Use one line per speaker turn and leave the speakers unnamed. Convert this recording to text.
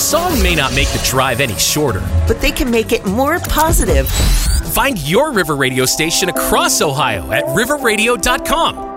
song may not make the drive any shorter,
but they can make it more positive.
Find your River Radio station across Ohio at riverradio.com.